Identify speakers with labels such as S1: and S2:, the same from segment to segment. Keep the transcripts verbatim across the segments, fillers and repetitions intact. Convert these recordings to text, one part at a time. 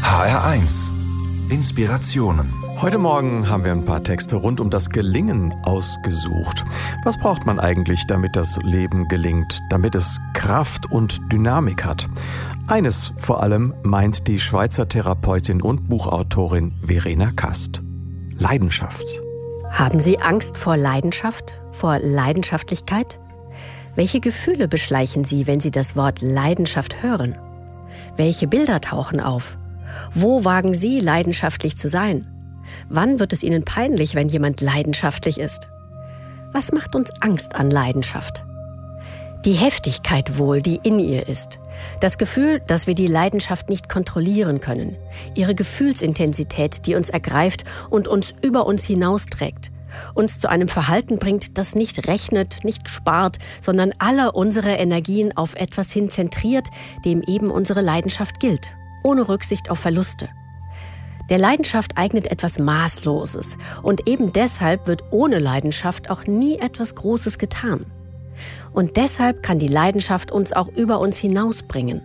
S1: H R eins Inspirationen.
S2: Heute Morgen haben wir ein paar Texte rund um das Gelingen ausgesucht. Was braucht man eigentlich, damit das Leben gelingt, damit es Kraft und Dynamik hat? Eines vor allem meint die Schweizer Therapeutin und Buchautorin Verena Kast: Leidenschaft.
S3: Haben Sie Angst vor Leidenschaft, vor Leidenschaftlichkeit? Welche Gefühle beschleichen Sie, wenn Sie das Wort Leidenschaft hören? Welche Bilder tauchen auf? Wo wagen Sie, leidenschaftlich zu sein? Wann wird es Ihnen peinlich, wenn jemand leidenschaftlich ist? Was macht uns Angst an Leidenschaft? Die Heftigkeit wohl, die in ihr ist. Das Gefühl, dass wir die Leidenschaft nicht kontrollieren können. Ihre Gefühlsintensität, die uns ergreift und uns über uns hinausträgt. Uns zu einem Verhalten bringt, das nicht rechnet, nicht spart, sondern alle unsere Energien auf etwas hin zentriert, dem eben unsere Leidenschaft gilt, ohne Rücksicht auf Verluste. Der Leidenschaft eignet etwas Maßloses und eben deshalb wird ohne Leidenschaft auch nie etwas Großes getan. Und deshalb kann die Leidenschaft uns auch über uns hinausbringen.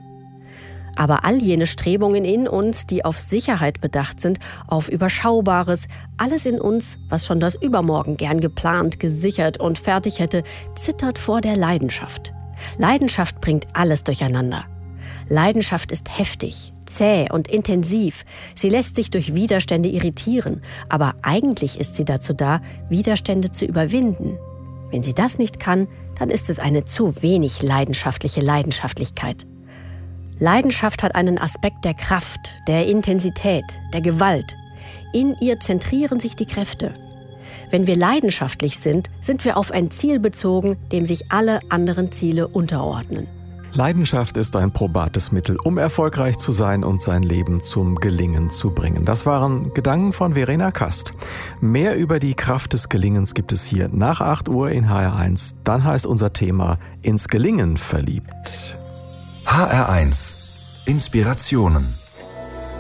S3: Aber all jene Strebungen in uns, die auf Sicherheit bedacht sind, auf Überschaubares, alles in uns, was schon das Übermorgen gern geplant, gesichert und fertig hätte, zittert vor der Leidenschaft. Leidenschaft bringt alles durcheinander. Leidenschaft ist heftig, zäh und intensiv. Sie lässt sich durch Widerstände irritieren, aber eigentlich ist sie dazu da, Widerstände zu überwinden. Wenn sie das nicht kann, dann ist es eine zu wenig leidenschaftliche Leidenschaftlichkeit. Leidenschaft hat einen Aspekt der Kraft, der Intensität, der Gewalt. In ihr zentrieren sich die Kräfte. Wenn wir leidenschaftlich sind, sind wir auf ein Ziel bezogen, dem sich alle anderen Ziele unterordnen.
S2: Leidenschaft ist ein probates Mittel, um erfolgreich zu sein und sein Leben zum Gelingen zu bringen. Das waren Gedanken von Verena Kast. Mehr über die Kraft des Gelingens gibt es hier nach acht Uhr in H R eins. Dann heißt unser Thema ins Gelingen verliebt.
S1: H R eins Inspirationen.